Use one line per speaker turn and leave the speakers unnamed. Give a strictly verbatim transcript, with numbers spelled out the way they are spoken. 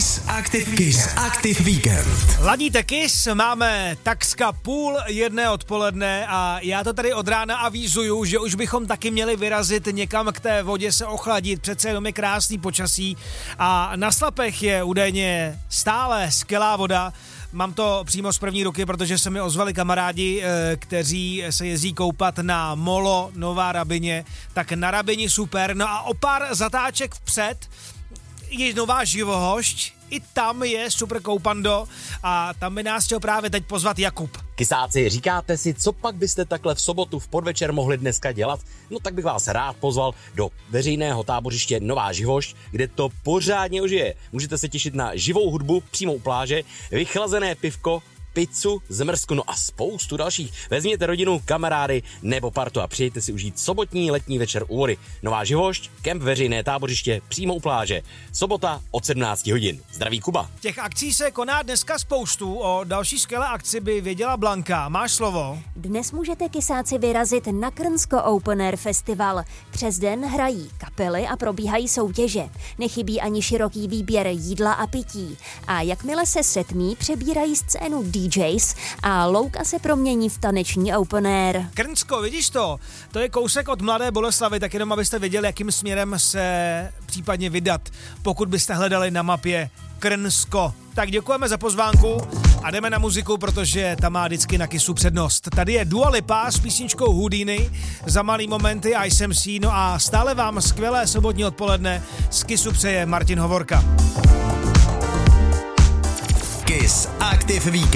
Kiss Active Kiss Active Weekend.
Ladíte Kiss, máme takřka půl jedné odpoledne a já to tady od rána avízuju, že už bychom taky měli vyrazit někam k té vodě se ochladit, přece jenom je krásný počasí a na Slapech je údajně stále skvělá voda. Mám to přímo z první ruky, protože se mi ozvali kamarádi, kteří se jezdí koupat na Molo Nová Rabyně, tak na Rabyni super, no a o pár zatáček vpřed je Nová Živohošť, i tam je super koupando a tam by nás chtěl právě teď pozvat Jakub.
Kysáci, říkáte si, co pak byste takhle v sobotu v podvečer mohli dneska dělat? No tak bych vás rád pozval do veřejného tábořiště Nová Živohošť, kde to pořádně ožije. Můžete se těšit na živou hudbu přímo u pláže, vychlazené pivko, pizzu, zmrzku, no a spoustu dalších. Vezměte rodinu, kamarády nebo partu a přijďte si užít sobotní letní večer u vody. Nová Živohošť, kemp veřejné tábořiště přímo u pláže. Sobota od sedmnáct hodin. Zdraví Kuba.
Těch akcí se koná dneska spoustu, o další skvělé akci by věděla Blanka. Máš slovo?
Dnes můžete Kysáci vyrazit na Krnsko Open Air Festival. Přes den hrají kapely a probíhají soutěže. Nechybí ani široký výběr jídla a pití. A jakmile se setmí, přebírají scénu D Js a louka se promění v taneční open air.
Krnsko, vidíš to? To je kousek od Mladé Boleslavi, tak jenom abyste věděli, jakým směrem se případně vydat, pokud byste hledali na mapě Krnsko. Tak děkujeme za pozvánku a jdeme na muziku, protože ta má vždycky na Kissu přednost. Tady je Dua Lipa s písničkou Houdini, za malý momenty a jsem si, no a stále vám skvělé sobotní odpoledne z Kissu přeje Martin Hovorka.
Kiss Active Weekend.